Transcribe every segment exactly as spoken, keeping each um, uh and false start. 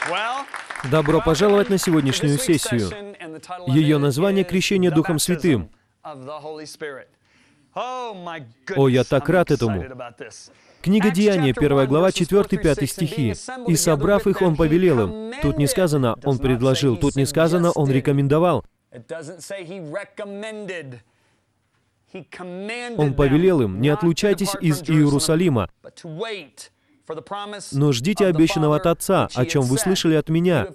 Добро пожаловать на сегодняшнюю сессию. Ее название — «Крещение Духом Святым». О, я так рад этому. Книга Деяния, первая глава, четвёртый-пятый стихи. «И собрав их, он повелел им». Тут не сказано «он предложил», тут не сказано «он рекомендовал». Он повелел им: «Не отлучайтесь из Иерусалима, но ждите обещанного от Отца, о чем вы слышали от Меня.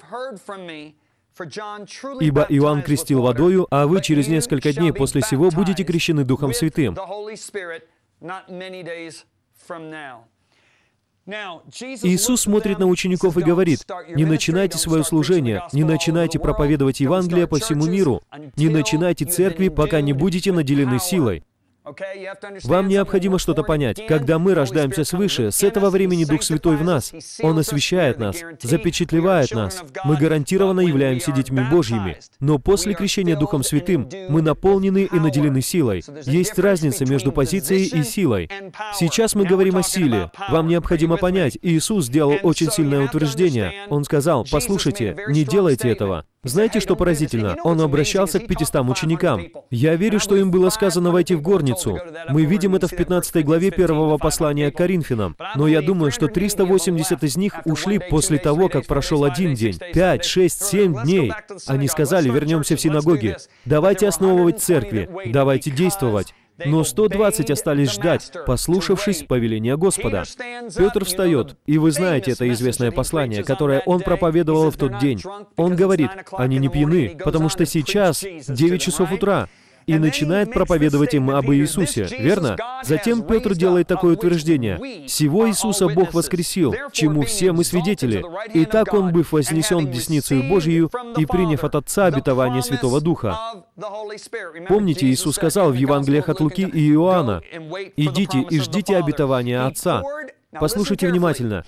Ибо Иоанн крестил водою, а вы через несколько дней после сего будете крещены Духом Святым». Иисус смотрит на учеников и говорит: «Не начинайте свое служение, не начинайте проповедовать Евангелие по всему миру, не начинайте церкви, пока не будете наделены силой». Вам необходимо что-то понять. Когда мы рождаемся свыше, с этого времени Дух Святой в нас. Он освящает нас, запечатлевает нас. Мы гарантированно являемся детьми Божьими. Но после крещения Духом Святым мы наполнены и наделены силой. Есть разница между позицией и силой. Сейчас мы говорим о силе. Вам необходимо понять, Иисус сделал очень сильное утверждение. Он сказал: «Послушайте, не делайте этого». Знаете, что поразительно? Он обращался к пятистам ученикам. Я верю, что им было сказано войти в горницу. Мы видим это в пятнадцатой главе первого послания к Коринфянам. Но я думаю, что триста восемьдесят из них ушли после того, как прошел один день, пять, шесть, семь дней. Они сказали: «Вернемся в синагоги. Давайте основывать церкви. Давайте действовать». Но сто двадцать остались ждать, послушавшись повеления Господа. Петр встает, и вы знаете это известное послание, которое он проповедовал в тот день. Он говорит: «Они не пьяны, потому что сейчас девять часов утра». И начинает проповедовать им об Иисусе, верно? Затем Петр делает такое утверждение: «Сего Иисуса Бог воскресил, чему все мы свидетели. Итак, Он, быв вознесен в десницу Божию и приняв от Отца обетование Святого Духа». Помните, Иисус сказал в Евангелиях от Луки и Иоанна: «Идите и ждите обетования Отца». Послушайте внимательно.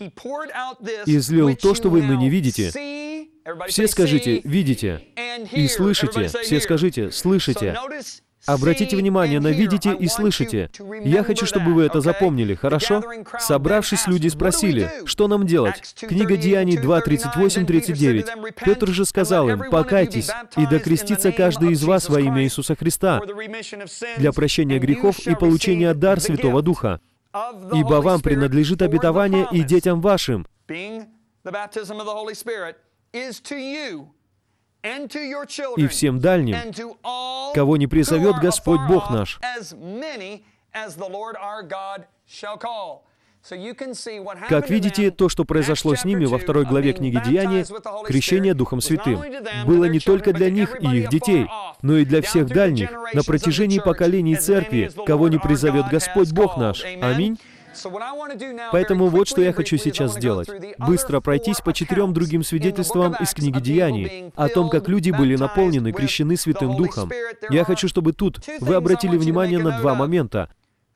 «Излил то, что вы ныне видите». Все скажите: «Видите». И «слышите». Все скажите: «слышите». Обратите внимание на «видите» и «слышите». Я хочу, чтобы вы это запомнили, хорошо? Собравшись, люди спросили: «Что нам делать?» Книга Деяний два, тридцать восемь тридцать девять. Петр же сказал им: «Покайтесь, и да крестится каждый из вас во имя Иисуса Христа для прощения грехов и получения дар Святого Духа. Ибо вам принадлежит обетование и детям вашим». «И всем дальним, кого не призовет Господь Бог наш». Как видите, то, что произошло с ними во второй главе книги Деяния, крещение Духом Святым, было не только для них и их детей, но и для всех дальних, на протяжении поколений церкви, кого не призовет Господь Бог наш. Аминь. Поэтому вот что я хочу сейчас сделать. Быстро пройтись по четырем другим свидетельствам из книги Деяний о том, как люди были наполнены, крещены Святым Духом. Я хочу, чтобы тут вы обратили внимание на два момента.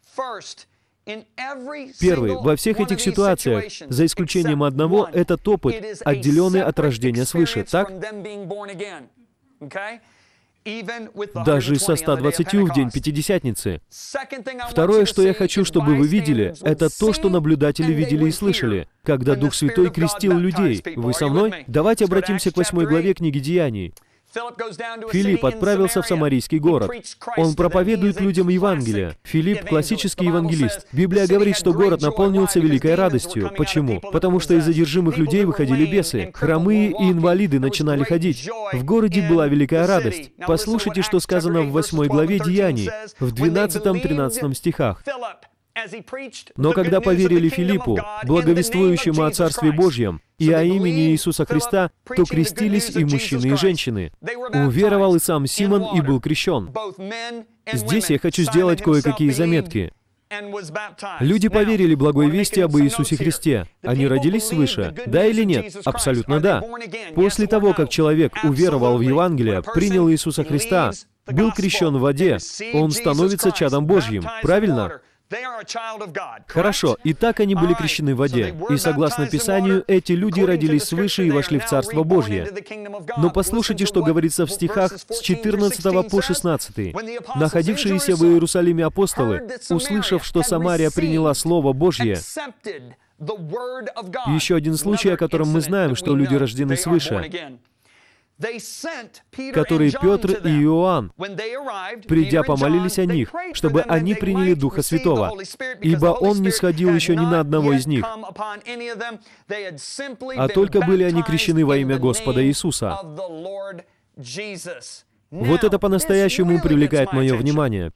Первый. Во всех этих ситуациях, за исключением одного, этот опыт, отделенный от рождения свыше, так? Даже со ста двадцатью в день Пятидесятницы. Второе, что я хочу, чтобы вы видели, это то, что наблюдатели видели и слышали, когда Дух Святой крестил людей. Вы со мной? Давайте обратимся к восьмой главе книги Деяний. Филипп отправился в Самарийский город. Он проповедует людям Евангелие. Филипп — классический евангелист. Библия говорит, что город наполнился великой радостью. Почему? Потому что из одержимых людей выходили бесы. Хромые и инвалиды начинали ходить. В городе была великая радость. Послушайте, что сказано в восьмой главе Деяний, в двенадцатом-тринадцатом стихах. «Но когда поверили Филиппу, благовествующему о Царстве Божьем, и о имени Иисуса Христа, то крестились и мужчины, и женщины. Уверовал и сам Симон, и был крещен». Здесь я хочу сделать кое-какие заметки. Люди поверили благой вести об Иисусе Христе. Они родились свыше? Да или нет? Абсолютно да. После того, как человек уверовал в Евангелие, принял Иисуса Христа, был крещен в воде, он становится чадом Божьим. Правильно? Хорошо, и так они были крещены в воде, и согласно Писанию, эти люди родились свыше и вошли в Царство Божье. Но послушайте, что говорится в стихах с четырнадцатого по шестнадцатый. «Находившиеся в Иерусалиме апостолы, услышав, что Самария приняла Слово Божье, Еще один случай, о котором мы знаем, что люди рождены свыше, которые Петр и Иоанн, придя, помолились о них, чтобы они приняли Духа Святого, ибо Он не сходил еще ни на одного из них, а только были они крещены во имя Господа Иисуса. Вот это по-настоящему привлекает мое внимание.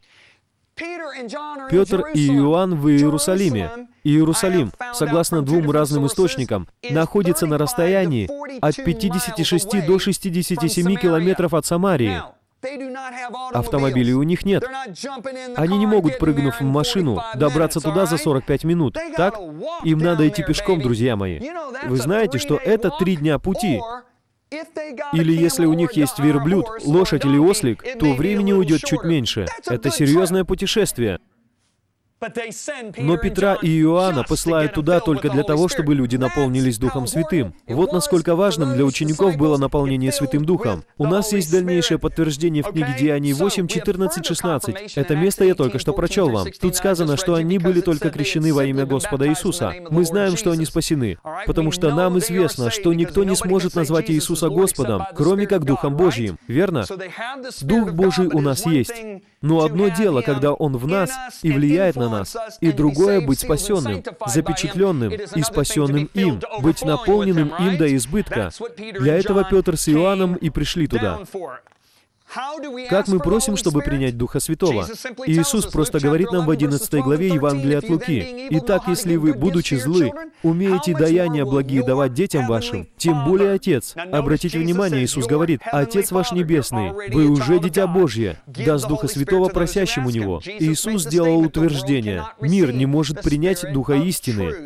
Петр и Иоанн в Иерусалиме. Иерусалим, согласно двум разным источникам, находится на расстоянии от пятидесяти шести до шестидесяти семи километров от Самарии. Автомобилей у них нет. Они не могут, прыгнув в машину, добраться туда за сорок пять минут. Так? Им надо идти пешком, друзья мои. Вы знаете, что это три дня пути. Или если у них есть верблюд, лошадь или ослик, то времени уйдет чуть меньше. Это серьезное путешествие. Но Петра и Иоанна посылают туда только для того, чтобы люди наполнились Духом Святым. Вот насколько важным для учеников было наполнение Святым Духом. У нас есть дальнейшее подтверждение в книге Деяний восемь, четырнадцать, шестнадцать. Это место я только что прочел вам. Тут сказано, что они были только крещены во имя Господа Иисуса. Мы знаем, что они спасены, потому что нам известно, что никто не сможет назвать Иисуса Господом, кроме как Духом Божьим. Верно? Дух Божий у нас есть. Но одно дело, когда Он в нас и влияет на нас, и другое — быть спасенным, запечатленным и спасенным им, быть наполненным им до избытка. Для этого Петр с Иоанном и пришли туда. Как мы просим, чтобы принять Духа Святого? Иисус просто говорит нам в одиннадцатой главе Евангелия от Луки: «Итак, если вы, будучи злы, умеете даяния благие давать детям вашим, тем более Отец». Обратите внимание, Иисус говорит: «Отец ваш Небесный, вы уже дитя Божье, даст Духа Святого просящим у Него». Иисус сделал утверждение: мир не может принять Духа истины.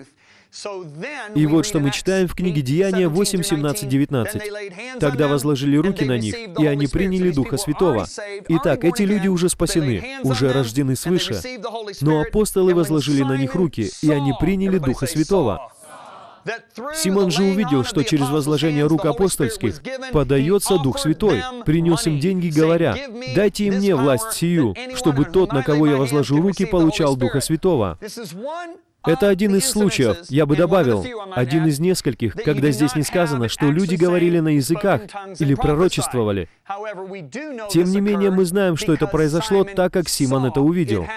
И вот что мы читаем в книге Деяния восемь, семнадцать, девятнадцать. «Тогда возложили руки на них, и они приняли Духа Святого». Итак, эти люди уже спасены, уже рождены свыше. Но апостолы возложили на них руки, и они приняли Духа Святого. Симон же увидел, что через возложение рук апостольских подается Дух Святой, принес им деньги, говоря: «Дайте и мне власть сию, чтобы тот, на кого я возложу руки, получал Духа Святого». Это один из случаев, я бы добавил, один из нескольких, когда здесь не сказано, что люди говорили на языках или пророчествовали. Тем не менее, мы знаем, что это произошло, так как Симон это увидел.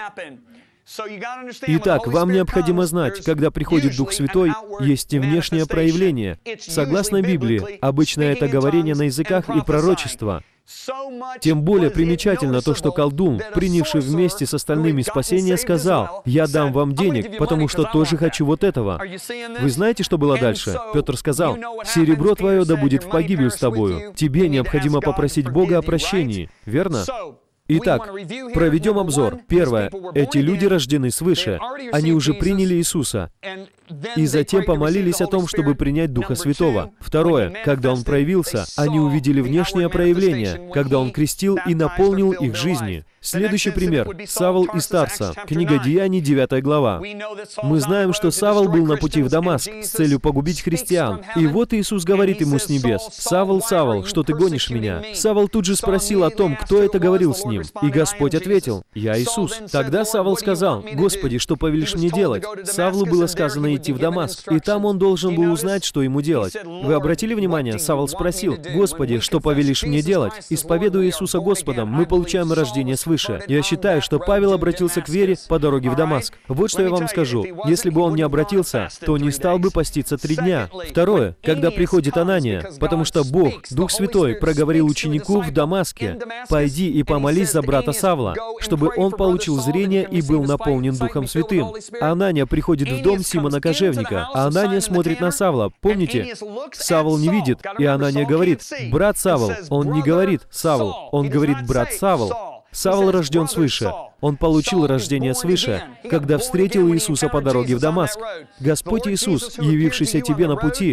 Итак, вам необходимо знать, когда приходит Дух Святой, есть и внешнее проявление. Согласно Библии, обычно это говорение на языках и пророчество. Тем более примечательно то, что колдун, принявший вместе с остальными спасение, сказал: «Я дам вам денег, потому что тоже хочу вот этого». Вы знаете, что было дальше? Петр сказал: «Серебро твое да будет в погибель с тобою. Тебе необходимо попросить Бога о прощении». Верно? Итак, проведем обзор. Первое. Эти люди рождены свыше. Они уже приняли Иисуса. И затем помолились о том, чтобы принять Духа Святого. Второе. Когда Он проявился, они увидели внешнее проявление, когда Он крестил и наполнил их жизни. Следующий пример. Савл из Тарса. Книга Деяний, девятая глава. Мы знаем, что Савл был на пути в Дамаск с целью погубить христиан. И вот Иисус говорит ему с небес: «Савл, Савл, что ты гонишь меня?» Савл тут же спросил о том, кто это говорил с ним. И Господь ответил: «Я Иисус». Тогда Савл сказал: «Господи, что повелишь мне делать?» Савлу было сказано идти в Дамаск, и там он должен был узнать, что ему делать. Вы обратили внимание? Савл спросил: «Господи, что повелишь мне делать?» Исповедуя Иисуса Господом, мы получаем рождение свыше. Я считаю, что Павел обратился к вере по дороге в Дамаск. Вот что я вам скажу. Если бы он не обратился, то не стал бы поститься три дня. Второе. Когда приходит Анания, потому что Бог, Дух Святой, проговорил ученику в Дамаске: «Пойди и помолись за брата Савла, чтобы он получил зрение и был наполнен Духом Святым». Анания приходит в дом Симона Кожевника, а Анания смотрит на Савла. Помните? Савл не видит, и Анания говорит: «Брат Савл». Он не говорит «Савл», он говорит «брат Савл». Савл рожден свыше. Он получил рождение свыше, когда встретил Иисуса по дороге в Дамаск. Господь Иисус, явившийся тебе на пути,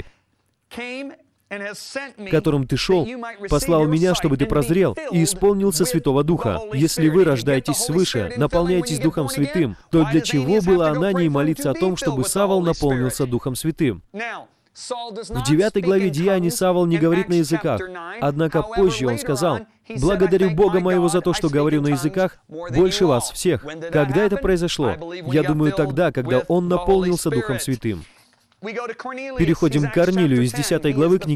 которым ты шел, послал меня, чтобы ты прозрел и исполнился Святого Духа. Если вы рождаетесь свыше, наполняетесь Духом Святым, то для чего было Анании молиться о том, чтобы Савл наполнился Духом Святым? В девятой главе Деяний Савл не говорит на языках, однако позже он сказал: «Благодарю Бога моего за то, что говорю на языках больше вас всех». Когда это произошло? Я думаю, тогда, когда он наполнился Духом Святым. Переходим к Корнилию из десятой главы книги